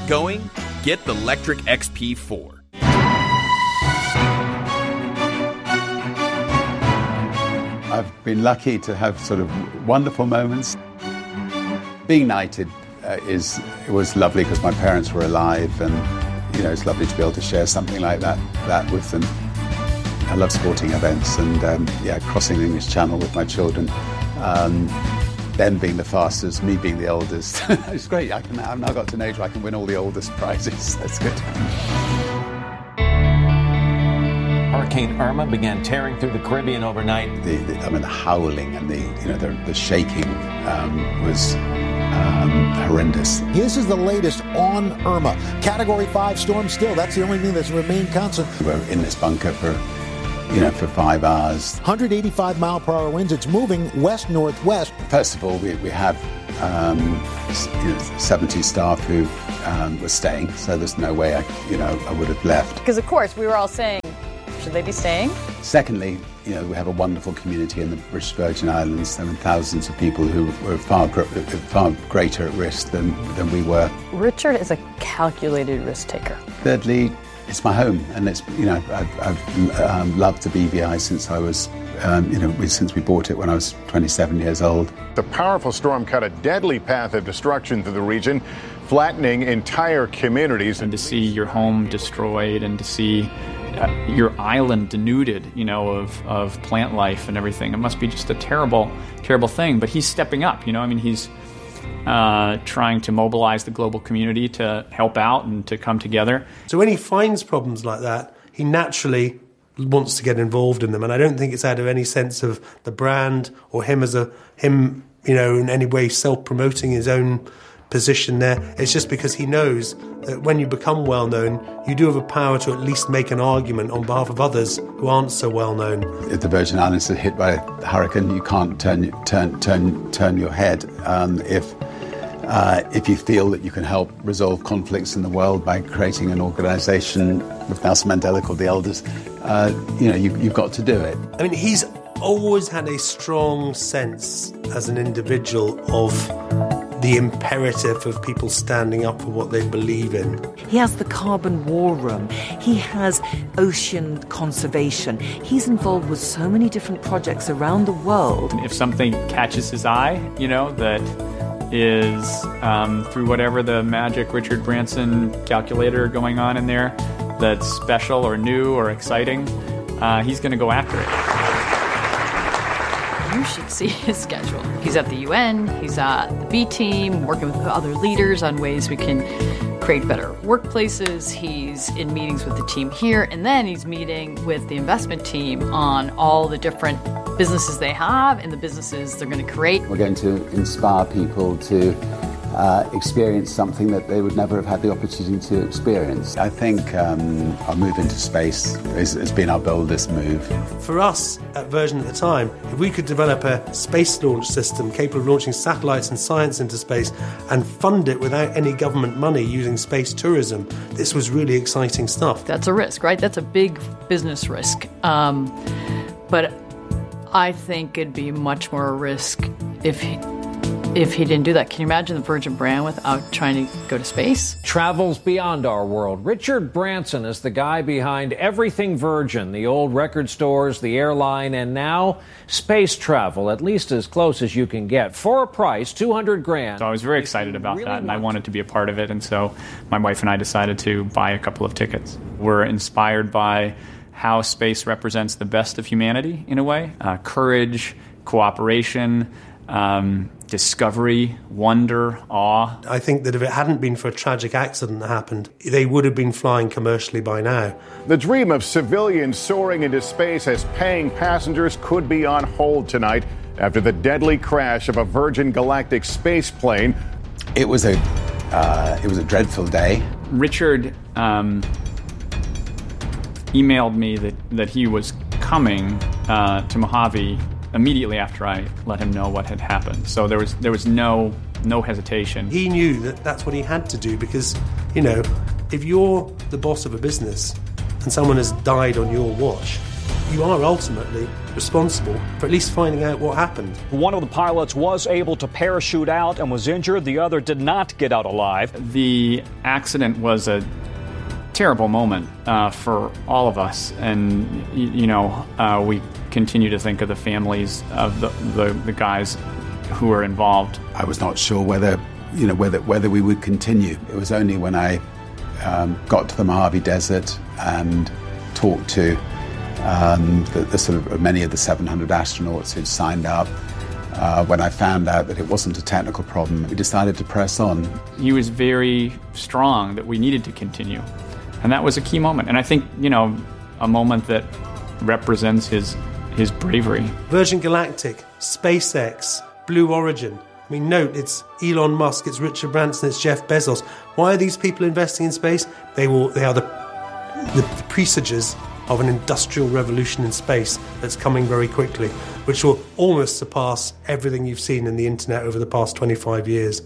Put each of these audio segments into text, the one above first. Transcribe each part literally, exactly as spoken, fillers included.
get going, get the Lectric X P four. I've been lucky to have sort of wonderful moments. Being knighted uh, is it was lovely because my parents were alive, and you know it's lovely to be able to share something like that that with them. I love sporting events, and um, yeah, crossing the English Channel with my children. Um, them being the fastest, me being the oldest. It's great. I can, I've now got to an age where I can win all the oldest prizes. That's good. Hurricane Irma began tearing through the Caribbean overnight. The, the, I mean, the howling and the you know the, the shaking um, was um, horrendous. This is the latest on Irma. Category five storm still. That's the only thing that's remained constant. We were in this bunker for you know for five hours. one hundred eighty-five mile per hour winds. It's moving west northwest. First of all, we we have um, you know, seventy staff who um, were staying, so there's no way I you know I would have left. Because of course we were all saying, should they be staying? Secondly, you know, we have a wonderful community in the British Virgin Islands. There were thousands of people who were far, far greater at risk than, than we were. Richard is a calculated risk taker. Thirdly, it's my home, and it's you know I've, I've um, loved the B V I since I was um, you know since we bought it when I was twenty-seven years old. The powerful storm cut a deadly path of destruction through the region, flattening entire communities. And to see your home destroyed, and to see Uh, your island denuded, you know, of, of plant life and everything. It must be just a terrible, terrible thing. But he's stepping up, you know. I mean, he's uh, trying to mobilize the global community to help out and to come together. So when he finds problems like that, he naturally wants to get involved in them. And I don't think it's out of any sense of the brand or him as a him, you know, in any way self-promoting his own position there. It's just because he knows that when you become well known, you do have a power to at least make an argument on behalf of others who aren't so well known. If the Virgin Islands are hit by a hurricane, you can't turn turn turn turn your head. Um, if uh, if you feel that you can help resolve conflicts in the world by creating an organisation with Nelson Mandela called the Elders, uh, you know you, you've got to do it. I mean, he's always had a strong sense as an individual of the imperative of people standing up for what they believe in. He has the Carbon War Room. He has ocean conservation. He's involved with so many different projects around the world. If something catches his eye, you know, that is um, through whatever the magic Richard Branson calculator going on in there that's special or new or exciting, uh, he's going to go after it. You should see his schedule. He's at the U N, he's at the B team, working with other leaders on ways we can create better workplaces. He's in meetings with the team here, and then he's meeting with the investment team on all the different businesses they have and the businesses they're going to create. We're going to inspire people to uh, experience something that they would never have had the opportunity to experience. I think um, our move into space is, has been our boldest move. For us at Virgin at the time, if we could develop a space launch system capable of launching satellites and science into space and fund it without any government money using space tourism, this was really exciting stuff. That's a risk, right? That's a big business risk. Um, but I think it'd be much more a risk if he, if he didn't do that. Can you imagine the Virgin brand without trying to go to space? Travels beyond our world. Richard Branson is the guy behind everything Virgin, the old record stores, the airline, and now space travel, at least as close as you can get. For a price, two hundred grand. So I was very excited about really that, and I wanted to be a part of it, and so my wife and I decided to buy a couple of tickets. We're inspired by how space represents the best of humanity, in a way. Uh, courage, cooperation, um, discovery, wonder, awe. I think that if it hadn't been for a tragic accident that happened, they would have been flying commercially by now. The dream of civilians soaring into space as paying passengers could be on hold tonight after the deadly crash of a Virgin Galactic space plane. It was a, uh, it was a dreadful day. Richard um, emailed me that, that he was coming uh, to Mojave immediately after I let him know what had happened. So there was there was no no hesitation. He knew that that's what he had to do because, you know, if you're the boss of a business and someone has died on your watch, you are ultimately responsible for at least finding out what happened. One of the pilots was able to parachute out and was injured. The other did not get out alive. The accident was a terrible moment uh, for all of us, and y- you know uh, we continue to think of the families of the, the, the guys who were involved. I was not sure whether, you know, whether whether we would continue. It was only when I um, got to the Mojave Desert and talked to um, the, the sort of many of the seven hundred astronauts who'd signed up. Uh, when I found out that it wasn't a technical problem, we decided to press on. He was very strong that we needed to continue. And that was a key moment. And I think, you know, a moment that represents his his bravery. Virgin Galactic, SpaceX, Blue Origin. I mean, note, it's Elon Musk, it's Richard Branson, it's Jeff Bezos. Why are these people investing in space? They will. They are the, the presages of an industrial revolution in space that's coming very quickly, which will almost surpass everything you've seen in the internet over the past twenty-five years.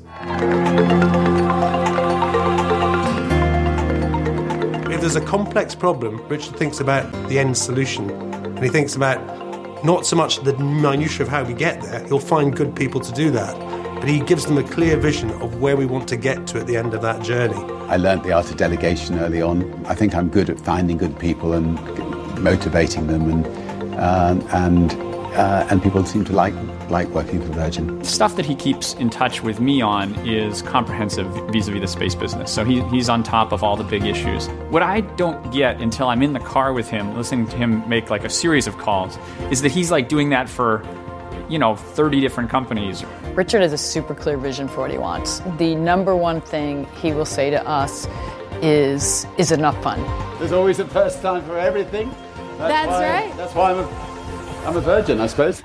If there's a complex problem, Richard thinks about the end solution, and he thinks about not so much the minutiae of how we get there. He'll find good people to do that, but he gives them a clear vision of where we want to get to at the end of that journey. I learnt the art of delegation early on. I think I'm good at finding good people and motivating them, and uh, and uh, and people seem to like like working for Virgin. The stuff that he keeps in touch with me on is comprehensive vis-a-vis the space business. So he, he's on top of all the big issues. What I don't get until I'm in the car with him, listening to him make like a series of calls, is that he's like doing that for, you know, thirty different companies. Richard has a super clear vision for what he wants. The number one thing he will say to us is, is it enough fun? There's always a first time for everything. That's, That's why, right. That's why I'm a, I'm a virgin, I suppose.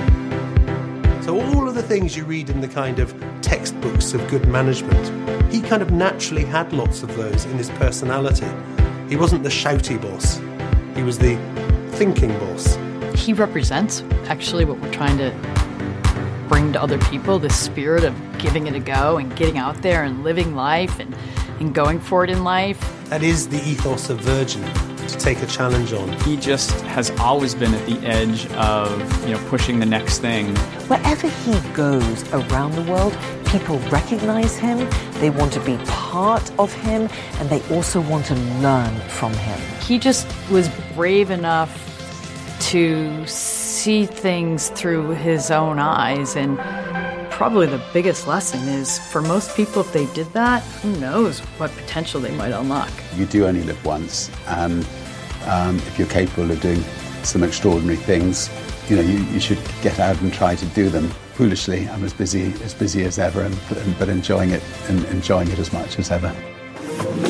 So all of the things you read in the kind of textbooks of good management, he kind of naturally had lots of those in his personality. He wasn't the shouty boss. He was the thinking boss. He represents actually what we're trying to bring to other people, the spirit of giving it a go and getting out there and living life and, and going for it in life. That is the ethos of Virgin, to take a challenge on. He just has always been at the edge of, you know, pushing the next thing. Wherever he goes around the world, people recognize him, they want to be part of him, and they also want to learn from him. He just was brave enough to see things through his own eyes, and probably the biggest lesson is for most people, if they did that, who knows what potential they might unlock. You do only live once, and um, if you're capable of doing some extraordinary things, you know, you, you should get out and try to do them. Foolishly, I'm as busy as busy as ever, and, but enjoying it and enjoying it as much as ever.